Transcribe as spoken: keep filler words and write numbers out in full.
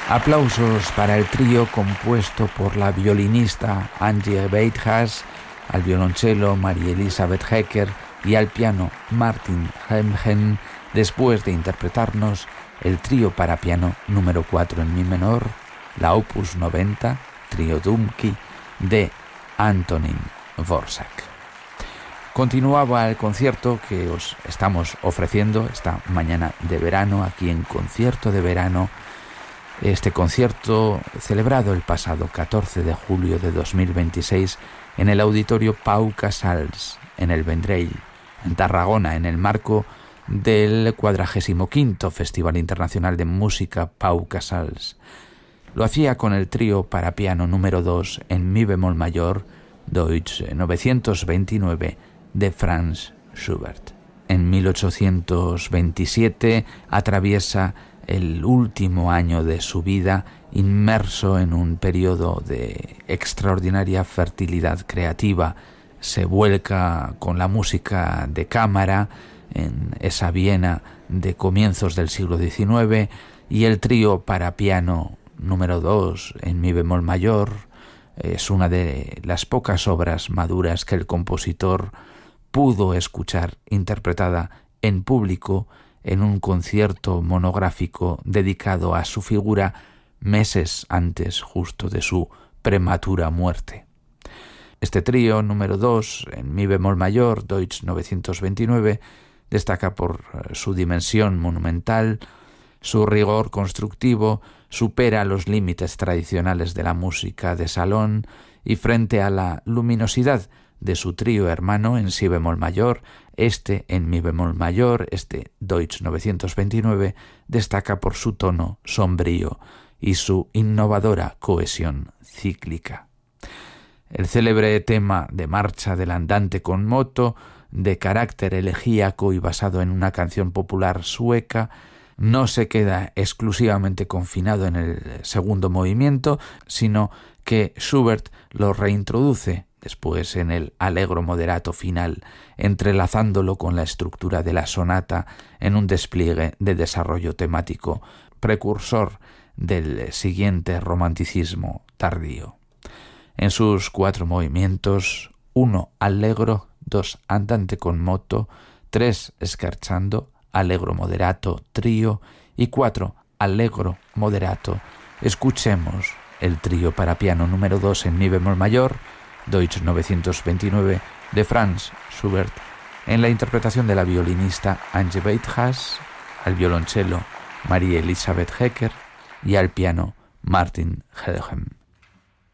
Aplausos para el trío compuesto por la violinista Angie Beithas, al violonchelo Marie Elisabeth Hecker y al piano Martin Helmgen, después de interpretarnos el trío para piano número cuatro en mi menor, la opus noventa, Trio Dumki, de Antonín Dvořák. Continuaba el concierto que os estamos ofreciendo esta mañana de verano, aquí en Concierto de Verano. Este concierto celebrado el pasado catorce de julio de dos mil veintiséis en el Auditorio Pau Casals, en el Vendrell, en Tarragona, en el marco del cuadragésimo quinto Festival Internacional de Música Pau Casals. Lo hacía con el trío para piano número dos en mi bemol mayor, Deutsch novecientos veintinueve, de Franz Schubert. En mil ochocientos veintisiete atraviesa el último año de su vida, inmerso en un periodo de extraordinaria fertilidad creativa. Se vuelca con la música de cámara en esa Viena de comienzos del siglo diecinueve, y el trío para piano número dos en mi bemol mayor es una de las pocas obras maduras que el compositor pudo escuchar interpretada en público en un concierto monográfico dedicado a su figura meses antes justo de su prematura muerte. Este trío número dos en mi bemol mayor, Deutsch novecientos veintinueve, destaca por su dimensión monumental, su rigor constructivo, supera los límites tradicionales de la música de salón y, frente a la luminosidad de su trío hermano en si bemol mayor, este en mi bemol mayor, este Deutsch novecientos veintinueve, destaca por su tono sombrío y su innovadora cohesión cíclica. El célebre tema de marcha del andante con moto, de carácter elegíaco y basado en una canción popular sueca, no se queda exclusivamente confinado en el segundo movimiento, sino que Schubert lo reintroduce después en el allegro moderato final, entrelazándolo con la estructura de la sonata en un despliegue de desarrollo temático precursor del siguiente romanticismo tardío. En sus cuatro movimientos, uno allegro, dos andante con moto, tres scherzando, allegro moderato, trío, y cuatro allegro moderato, escuchemos el trío para piano número dos en mi bemol mayor, Deutsch novecientos veintinueve, de Franz Schubert, en la interpretación de la violinista Angie Beithas, al violonchelo Marie Elisabeth Hecker y al piano Martin Helmgen.